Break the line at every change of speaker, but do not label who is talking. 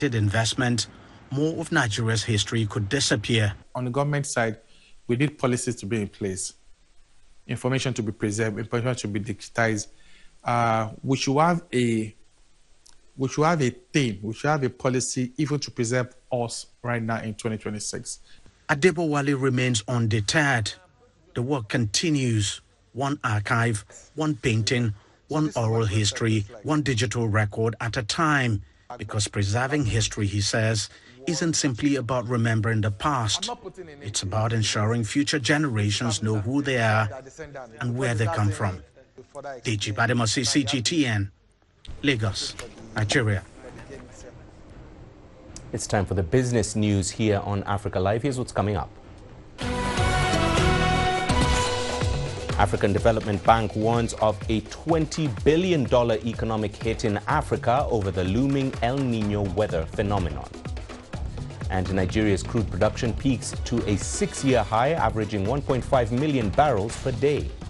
investment, more of Nigeria's history could disappear.
On the government side, we need policies to be in place, information to be preserved, information to be digitized. We should have a theme, we should have a policy even to preserve us right now in 2026.
Adebowale remains undeterred. The work continues. One archive, one painting, one oral history, one digital record at a time. Because preserving history, he says, isn't simply about remembering the past. It's about ensuring future generations know who they are and where they come from. Deji Badimosi, CGTN, Lagos, Nigeria.
It's time for the business news here on Africa Live. Here's what's coming up. African Development Bank warns of a $20 billion economic hit in Africa over the looming El Niño weather phenomenon. And Nigeria's crude production peaks to a 6-year high, averaging 1.5 million barrels per day.